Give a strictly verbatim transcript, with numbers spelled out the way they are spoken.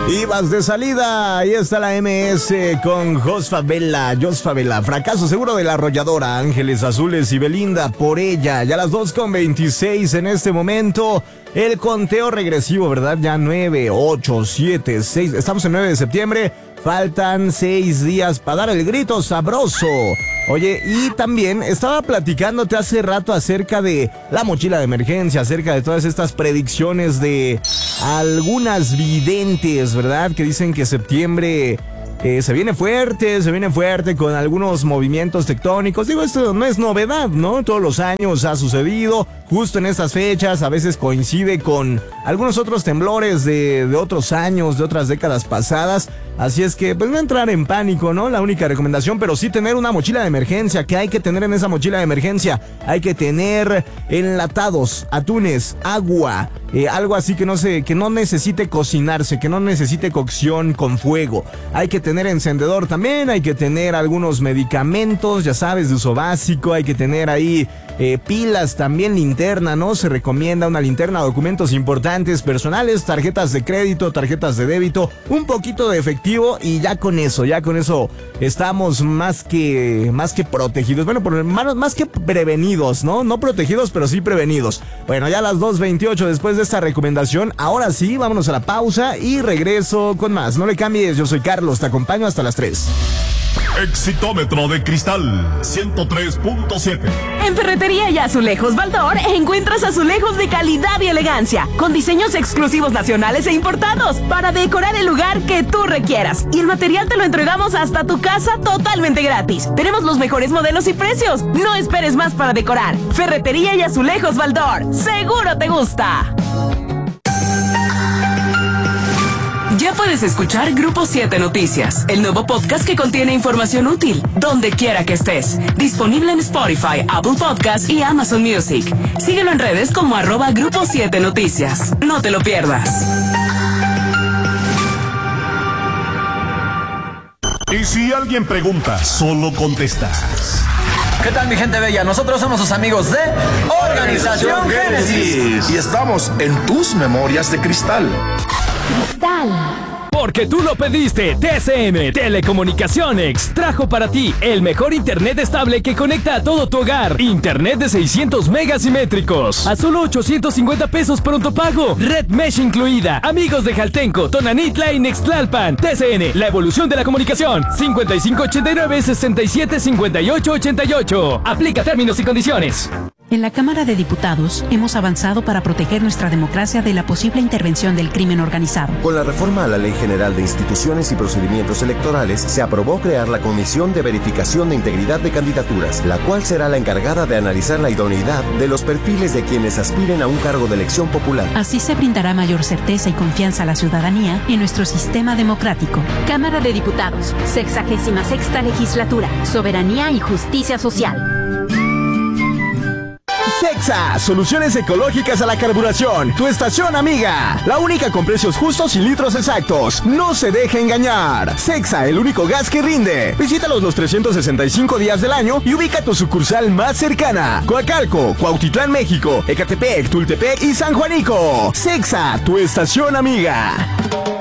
Ibas de salida, ahí está la M S con Jos Favela, Jos Favela, fracaso seguro de la arrolladora, Ángeles Azules y Belinda por ella, ya las dos con veintiséis en este momento, el conteo regresivo, ¿verdad? Ya nueve, ocho, siete, seis, estamos en nueve de septiembre, faltan seis días para dar el grito sabroso. Oye, y también estaba platicándote hace rato acerca de la mochila de emergencia, acerca de todas estas predicciones de algunas videntes, ¿verdad? Que dicen que septiembre eh, se viene fuerte, se viene fuerte con algunos movimientos tectónicos. Digo, esto no es novedad, ¿no? Todos los años ha sucedido, justo en estas fechas, a veces coincide con algunos otros temblores de, de otros años, de otras décadas pasadas. Así es que, pues no entrar en pánico, ¿no? La única recomendación, pero sí tener una mochila de emergencia. ¿Qué hay que tener en esa mochila de emergencia? Hay que tener enlatados, atunes, agua, eh, algo así que no se, que no necesite cocinarse, que no necesite cocción con fuego. Hay que tener encendedor también, hay que tener algunos medicamentos, ya sabes, de uso básico. Hay que tener ahí eh, pilas también, linterna, ¿no? Se recomienda una linterna, documentos importantes, personales, tarjetas de crédito, tarjetas de débito, un poquito de efectivo. Y ya con eso, ya con eso estamos más que más que protegidos. Bueno, por, más, más que prevenidos, ¿no? No protegidos, pero sí prevenidos. Bueno, ya a las dos veintiocho después de esta recomendación. Ahora sí, vámonos a la pausa y regreso con más. No le cambies, yo soy Carlos, te acompaño hasta las tres. Exitómetro de cristal ciento tres punto siete. En Ferretería y Azulejos Baldor encuentras azulejos de calidad y elegancia, con diseños exclusivos nacionales e importados, para decorar el lugar que tú requieras. Y el material te lo entregamos hasta tu casa totalmente gratis. Tenemos los mejores modelos y precios. No esperes más para decorar. Ferretería y Azulejos Baldor. ¡Seguro te gusta! Ya puedes escuchar Grupo siete Noticias, el nuevo podcast que contiene información útil, donde quiera que estés. Disponible en Spotify, Apple Podcasts y Amazon Music. Síguelo en redes como arroba Grupo siete Noticias. No te lo pierdas. Y si alguien pregunta, solo contestas. ¿Qué tal, mi gente bella? Nosotros somos sus amigos de Organización Génesis. Y estamos en tus memorias de cristal. Cristal. Porque tú lo pediste, T C M Telecomunicaciones trajo para ti el mejor internet estable que conecta a todo tu hogar. Internet de seiscientos megas simétricos a solo ochocientos cincuenta pesos pronto pago. Red Mesh incluida. Amigos de Jaltenco, Tonanitla y Nextlalpan. T C N, la evolución de la comunicación. cincuenta y cinco ochenta y nueve sesenta y siete cincuenta y ocho ochenta y ocho. Aplica términos y condiciones. En la Cámara de Diputados hemos avanzado para proteger nuestra democracia de la posible intervención del crimen organizado. Con la reforma a la Ley General de Instituciones y Procedimientos Electorales, se aprobó crear la Comisión de Verificación de Integridad de Candidaturas, la cual será la encargada de analizar la idoneidad de los perfiles de quienes aspiren a un cargo de elección popular. Así se brindará mayor certeza y confianza a la ciudadanía en nuestro sistema democrático. Cámara de Diputados, sexagésima sexta legislatura, soberanía y justicia social. Cexa, soluciones ecológicas a la carburación. Tu estación amiga. La única con precios justos y litros exactos. No se deje engañar. Cexa, el único gas que rinde. Visítalos los trescientos sesenta y cinco días del año y ubica tu sucursal más cercana. Coacalco, Cuautitlán, México, Ecatepec, Tultepec y San Juanico. Cexa, tu estación amiga.